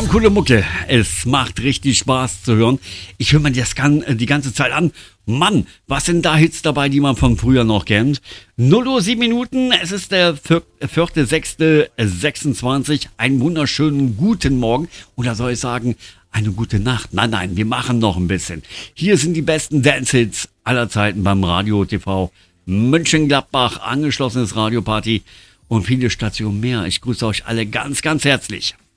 coole Mucke. Es macht richtig Spaß zu hören. Ich höre mir das die ganze Zeit an. Mann, was sind da Hits dabei, die man von früher noch kennt? 0:07. Es ist der 4.6.26. Einen wunderschönen guten Morgen. Oder soll ich sagen, eine gute Nacht? Nein, wir machen noch ein bisschen. Hier sind die besten Dance-Hits aller Zeiten beim Radio TV Mönchengladbach, angeschlossenes Radioparty und viele Stationen mehr. Ich grüße euch alle ganz, ganz herzlich.